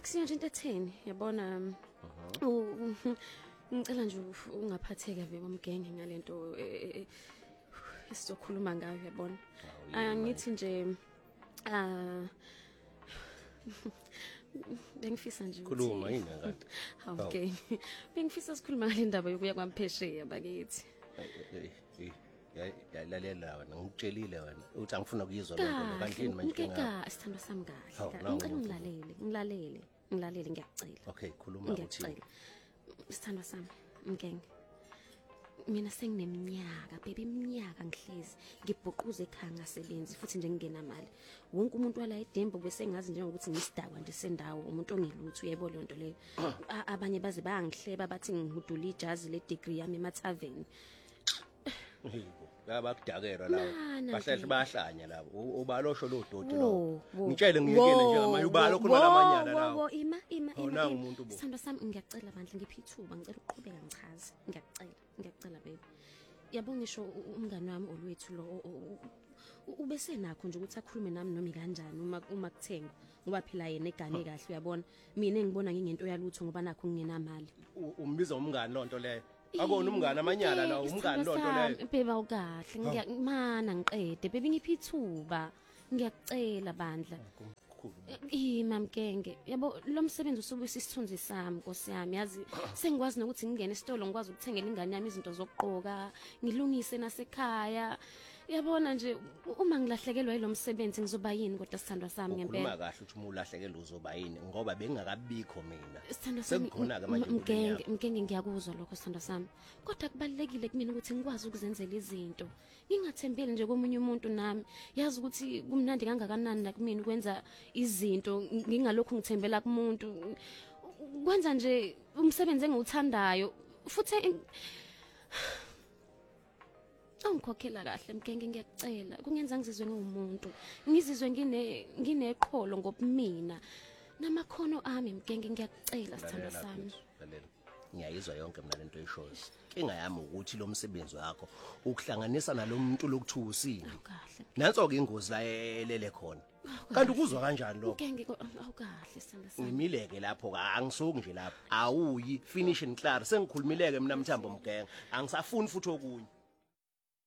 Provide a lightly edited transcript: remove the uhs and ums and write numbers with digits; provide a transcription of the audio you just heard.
Akusiyo nje into etheni yabona ngicela nje ungaphatheka bebomgenge ngalento esizokhuluma ngayo yabona. Ngithi nje bengifisa nje ukuthi khuluma yini kanti okay bengifisa sikhuluma ngale ndaba yokuya kwamphesheya bakithi. Lalela wena ngikutshelile wena uthi angifuna ukuyizwa lokho kanti yini manje ngeke sithando sami kahle ngicela ngilalele ngiyacela. Okay khuluma uthi sithando sami mgenge mina sengineminyaka baby iminyaka ngihlezi ngibhuquza ekhaya ngasebenzi futhi nje ngingenamali wonke umuntu wala eDembo bese ngazi njengokuthi ngisidakwa nje sendawo umuntu ongilutho uyebo lonto leyo abanye baze bayangihleba bathi ngihudula ijazi le degree yami emathaveni. Bayabakudakela lawo bahlahla bayahlanya labo ubalosho lo dodi lo ngitshele ngiyekele nje ama ubalo khona lamanyala lawo ima awunanga umuntu bo sithando sami ngiyacela bandla ngiphi ithuba ngicela uqhubeka ngichaze ngiyacela baby yabo ngisho umngani wami olwethu lo ubese nakho nje ukuthi akhulume nami noma kanjani uma kuthenga ngoba phela yena egane kahle uyabona mina engibona ngingento yalutho ngoba nakho ngingenamali umbiza umngani lonto leyo akona umngane amanyala la umngane lonto leyo beba ukahle ngiyamana ngiqede bebe ngiphi ithuba ngiyacela bandla mamkenge yabo lo msebenzi usubuyisa isithunzi sami Nkosi yami yazi sengikwazi nokuthi ngingene esitolo ngikwazi ukuthengela ingane yami izinto zokugqoka ngilungise nasekhaya yabona nje uma ngilahlekelwa yilo msebenzi ngizoba yini kodwa sithandwa sami ngempela uma kahle uthi uma ulahlekelwa uzoba yini ngoba bengingakabikho mina sekukhona ke manje mgenge ngiyakuzwa lokho sithandwa sami kodwa kubalekile kumina ukuthi ngikwazi ukuzenzela izinto ngingathembeli nje komunye umuntu nami yazi ukuthi kumnandi kangakanani nakumina ukwenza izinto ngingalokho ngithembela kumuntu kwenza nje umsebenzi engiwuthandayo futhi angikhokhela kahle mgenge ngiyacela kungenza ngizizwe ngumuntu ngizizwe ngineqholo ngobumina namakhono ami mgenge ngiyacela sithando sami ngiyayizwa yonke mina lento eyishoyo inga yami ukuthi lo msebenzi wakho ukuhlanganisa nalomuntu lokuthusini nanso ke ingozi la elele khona kanti ukuzwa kanjani lokho mgenge awukahle sithando sami ngimileke lapho angisuki nje lapho awuyi finish and clear sengikhulumileke mina Mthambo Mgenge angisafuni futhi okunye